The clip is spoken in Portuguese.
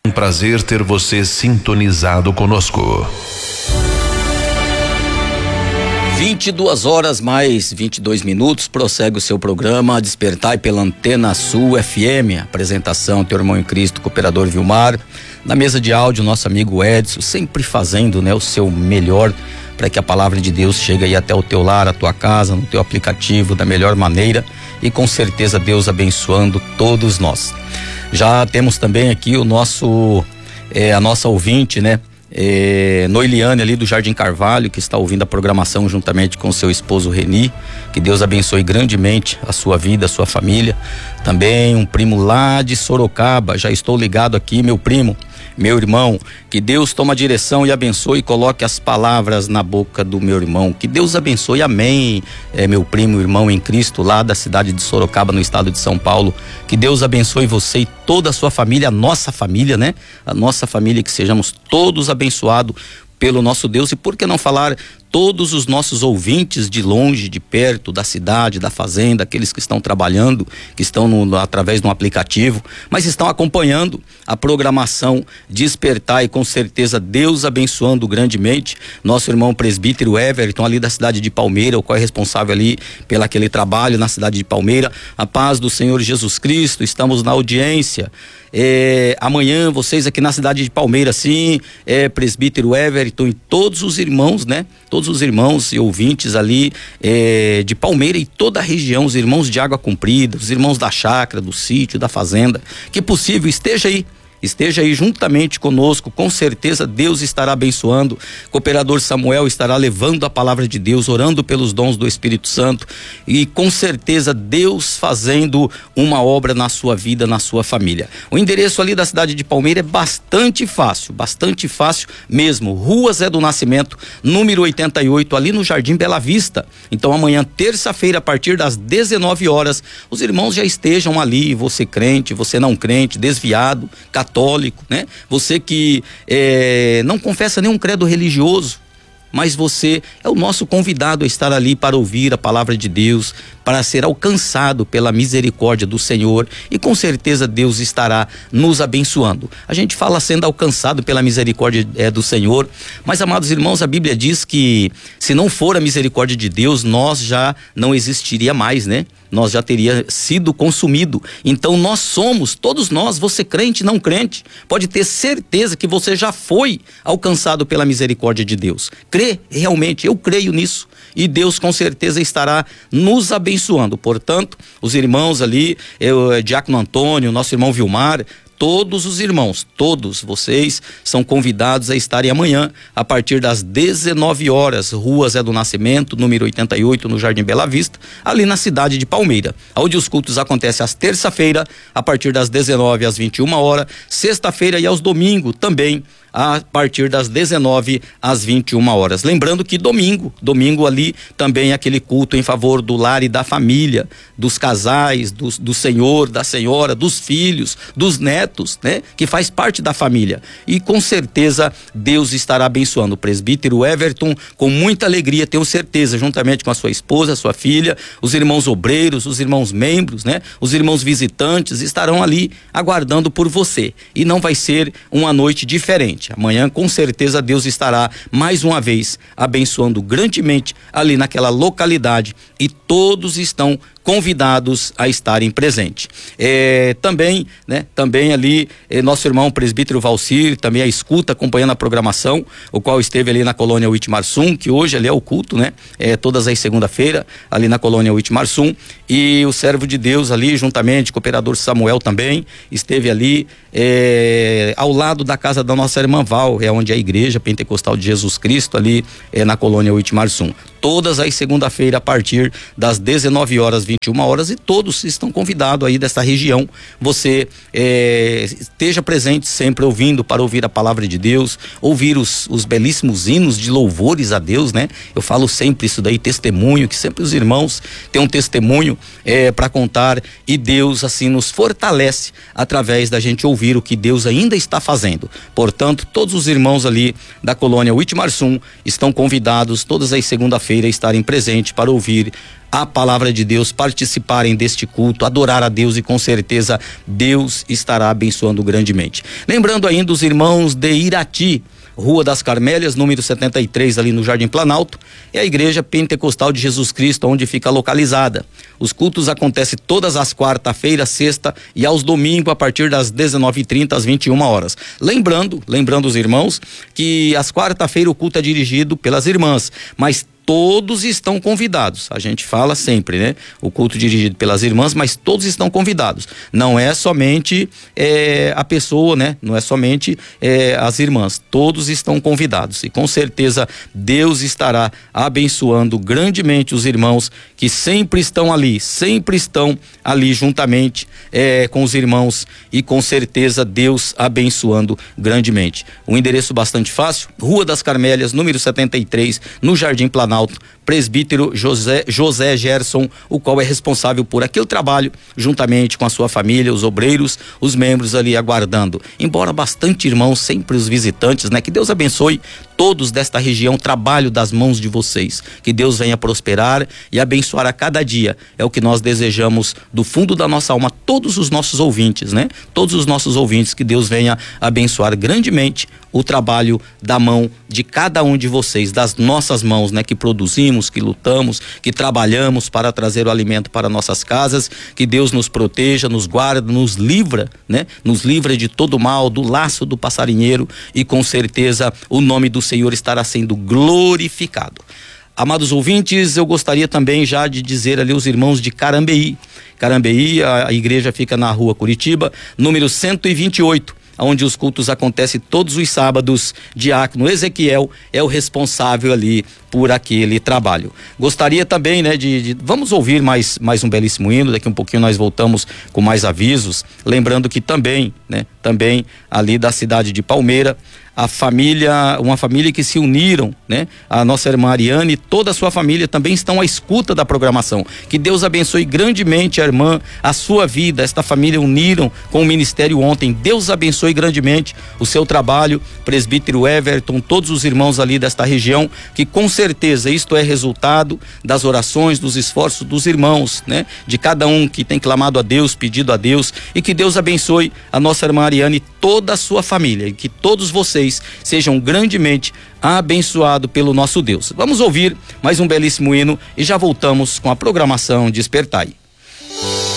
Um prazer ter você sintonizado conosco. 22 horas mais 22 minutos, prossegue o seu programa Despertai pela Antena Sul FM. Apresentação, teu irmão em Cristo, cooperador Vilmar. Na mesa de áudio, nosso amigo Edson, sempre fazendo, o seu melhor para que a palavra de Deus chegue aí até o teu lar, a tua casa, no teu aplicativo da melhor maneira, e com certeza Deus abençoando todos nós. Já temos também aqui a nossa ouvinte, Noeliane ali do Jardim Carvalho, que está ouvindo a programação juntamente com seu esposo Reni. Que Deus abençoe grandemente a sua vida, a sua família. Também um primo lá de Sorocaba, já estou ligado aqui, meu primo, meu irmão, que Deus tome a direção e abençoe e coloque as palavras na boca do meu irmão. Que Deus abençoe, amém. Meu primo, irmão em Cristo, lá da cidade de Sorocaba, no estado de São Paulo. Que Deus abençoe você e toda a sua família, a nossa família, A nossa família, que sejamos todos abençoados pelo nosso Deus. E por que não falar todos os nossos ouvintes de longe, de perto, da cidade, da fazenda, aqueles que estão trabalhando, que estão através de um aplicativo, mas estão acompanhando a programação Despertar, e com certeza Deus abençoando grandemente nosso irmão presbítero Everton, ali da cidade de Palmeira, o qual é responsável ali pelo aquele trabalho na cidade de Palmeira. A paz do Senhor Jesus Cristo, estamos na audiência. Amanhã vocês aqui na cidade de Palmeira, sim, presbítero Everton e todos os irmãos, todos os irmãos e ouvintes ali de Palmeira e toda a região, os irmãos de Água Comprida, os irmãos da chácara, do sítio, da fazenda, que possível esteja aí juntamente conosco. Com certeza Deus estará abençoando. Cooperador Samuel estará levando a palavra de Deus, orando pelos dons do Espírito Santo, e com certeza Deus fazendo uma obra na sua vida, na sua família. O endereço ali da cidade de Palmeira é bastante fácil mesmo. Rua Zé do Nascimento, número 88, ali no Jardim Bela Vista. Então amanhã, terça-feira, a partir das 19 horas, os irmãos já estejam ali, você crente, você não crente, desviado, católico, Você que não confessa nenhum credo religioso, mas você é o nosso convidado a estar ali para ouvir a palavra de Deus, para ser alcançado pela misericórdia do Senhor, e com certeza Deus estará nos abençoando. A gente fala sendo alcançado pela misericórdia do Senhor, mas, amados irmãos, a Bíblia diz que se não for a misericórdia de Deus, nós já não existiria mais, Nós já teria sido consumido. Então nós somos, todos nós, você crente, não crente, pode ter certeza que você já foi alcançado pela misericórdia de Deus. Crê realmente, eu creio nisso, e Deus com certeza estará nos abençoando. Portanto, os irmãos ali, Diácono Antônio, nosso irmão Vilmar, todos os irmãos, todos vocês são convidados a estarem amanhã, a partir das 19 horas, Rua Zé do Nascimento, número 88, no Jardim Bela Vista, ali na cidade de Palmeira, onde os cultos acontecem às terça-feira, a partir das 19 às 21 horas, sexta-feira e aos domingos também, a partir das 19 às 21 horas. Lembrando que domingo ali também é aquele culto em favor do lar e da família, dos casais, do senhor, da senhora, dos filhos, dos netos, que faz parte da família. E com certeza Deus estará abençoando o presbítero Everton com muita alegria, tenho certeza, juntamente com a sua esposa, a sua filha, os irmãos obreiros, os irmãos membros, os irmãos visitantes estarão ali aguardando por você. E não vai ser uma noite diferente. Amanhã, com certeza, Deus estará mais uma vez abençoando grandemente ali naquela localidade, e todos estão convidados a estarem presentes. Também ali, nosso irmão presbítero Valcir, também a escuta, acompanhando a programação, o qual esteve ali na colônia Uitmarsum, que hoje ali é o culto, todas as segunda-feira, ali na colônia Uitmarsum, e o servo de Deus ali, juntamente com o cooperador Samuel também, esteve ali, ao lado da casa da nossa irmã Val, onde é a igreja pentecostal de Jesus Cristo, ali na colônia Uitmarsum. Todas as segunda-feira, a partir das 19 horas, 21 horas, e todos estão convidados aí dessa região. Você esteja presente sempre ouvindo, para ouvir a palavra de Deus, ouvir os belíssimos hinos de louvores a Deus, Eu falo sempre isso daí, testemunho, que sempre os irmãos têm um testemunho para contar, e Deus assim nos fortalece através da gente ouvir o que Deus ainda está fazendo. Portanto, todos os irmãos ali da colônia Uitmarsum estão convidados todas as segunda-feiras quarta-feira estarem presentes para ouvir a palavra de Deus, participarem deste culto, adorar a Deus, e com certeza Deus estará abençoando grandemente. Lembrando ainda os irmãos de Irati, Rua das Carmélias, número 73, ali no Jardim Planalto, é a Igreja Pentecostal de Jesus Cristo, onde fica localizada. Os cultos acontecem todas as quarta-feiras, sexta e aos domingos, a partir das 19h30 às 21 horas. Lembrando os irmãos que às quarta-feiras o culto é dirigido pelas irmãs, mas todos estão convidados. A gente fala sempre, né? O culto dirigido pelas irmãs, mas todos estão convidados. Não é somente a pessoa, né? Não é somente as irmãs. Todos estão convidados. E com certeza Deus estará abençoando grandemente os irmãos que sempre estão ali juntamente com os irmãos, e com certeza Deus abençoando grandemente. Um endereço bastante fácil: Rua das Carmélias, número 73, no Jardim Planalto. Presbítero José Gerson, o qual é responsável por aquele trabalho, juntamente com a sua família, os obreiros, os membros ali aguardando. Embora bastante irmãos, sempre os visitantes, né? Que Deus abençoe todos desta região, trabalho das mãos de vocês. Que Deus venha prosperar e abençoar a cada dia. É o que nós desejamos do fundo da nossa alma, todos os nossos ouvintes, né? Todos os nossos ouvintes, que Deus venha abençoar grandemente o trabalho da mão de cada um de vocês, das nossas mãos, né? Que produzimos, que lutamos, que trabalhamos para trazer o alimento para nossas casas. Que Deus nos proteja, nos guarda, nos livra, né? Nos livra de todo mal, do laço do passarinheiro, e com certeza o nome do Senhor estará sendo glorificado. Amados ouvintes, eu gostaria também já de dizer ali os irmãos de Carambeí. Carambeí, a igreja fica na Rua Curitiba, número 128. Onde os cultos acontecem todos os sábados. Diácono Ezequiel é o responsável ali por aquele trabalho. Gostaria também, né, vamos ouvir mais um belíssimo hino. Daqui um pouquinho nós voltamos com mais avisos, lembrando que também ali da cidade de Palmeira, uma família que se uniram, né? A nossa irmã Ariane e toda a sua família também estão à escuta da programação. Que Deus abençoe grandemente a irmã, a sua vida. Esta família uniram com o ministério ontem. Deus abençoe grandemente o seu trabalho, presbítero Everton, todos os irmãos ali desta região, que com certeza isto é resultado das orações, dos esforços dos irmãos, né? De cada um que tem clamado a Deus, pedido a Deus, e que Deus abençoe a nossa irmã Ariane e toda a sua família, e que todos vocês sejam grandemente abençoados pelo nosso Deus. Vamos ouvir mais um belíssimo hino e já voltamos com a programação Despertai.